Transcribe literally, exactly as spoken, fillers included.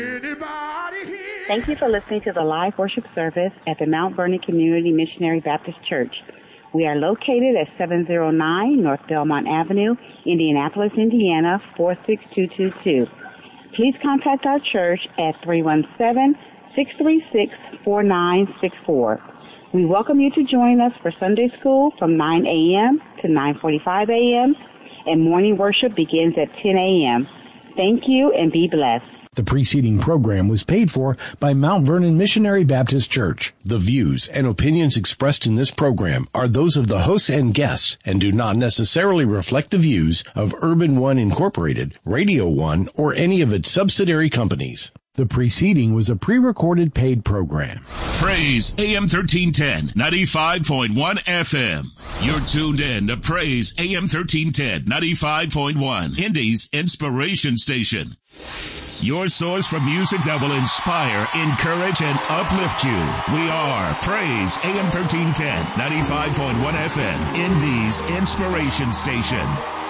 Thank you for listening to the live worship service at the Mount Vernon Community Missionary Baptist Church. We are located at seven oh nine North Belmont Avenue, Indianapolis, Indiana, four six two two two. Please contact our church at three one seven, six three six, four nine six four. We welcome you to join us for Sunday school from nine a.m. to nine forty-five a.m. and morning worship begins at ten a.m. Thank you and be blessed. The preceding program was paid for by Mount Vernon Missionary Baptist Church. The views and opinions expressed in this program are those of the hosts and guests and do not necessarily reflect the views of Urban One Incorporated, Radio One, or any of its subsidiary companies. The preceding was a pre-recorded paid program. Praise A M thirteen ten, ninety-five point one F M. You're tuned in to Praise A M thirteen ten, ninety-five point one, Indy's Inspiration Station. Your source for music that will inspire, encourage, and uplift you. We are Praise A M thirteen ten, ninety-five point one F M, Indy's Inspiration Station.